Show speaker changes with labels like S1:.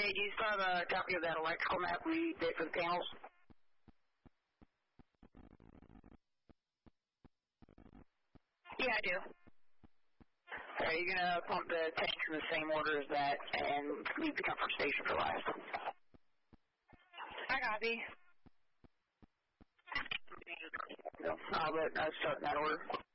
S1: Hey, do you still have a copy of that electrical map we did for the panels?
S2: Yeah, I do.
S1: Are you going to pump the tanks in the same order as that and leave the comfort station for last?
S2: I copy.
S1: No, I'll start in that order.